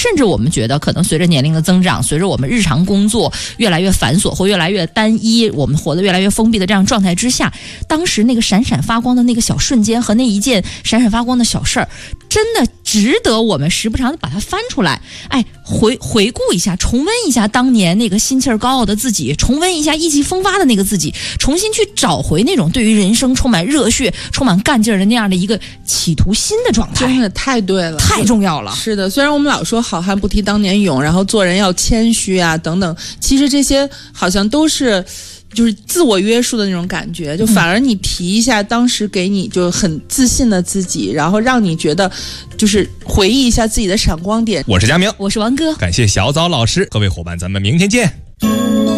甚至我们觉得可能随着年龄的增长，随着我们日常工作越来越繁琐或越来越单一，我们活得越来越封闭的这样状态之下，当时那个闪闪发光的那个小瞬间和那一件闪闪发光的小事儿，真的值得我们时不常的把它翻出来，回顾一下，重温一下当年那个心气儿高傲的自己，重温一下意气风发的那个自己，重新去找回那种对于人生充满热血、充满干劲儿的那样的一个企图心的状态。 真的太对了， 太重要了。 是的，虽然我们老说好汉不提当年勇，然后做人要谦虚啊等等，其实这些好像都是就是自我约束的那种感觉，就反而你提一下当时给你就很自信的自己，然后让你觉得就是回忆一下自己的闪光点。 我是佳明， 我是王哥， 感谢小枣老师，各位伙伴，咱们明天见。